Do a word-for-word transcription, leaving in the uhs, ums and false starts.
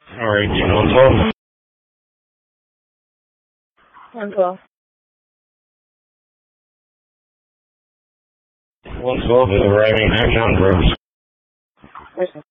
All right, you know, twelve. one twelve. one twelve is arriving at John Groves. Listen.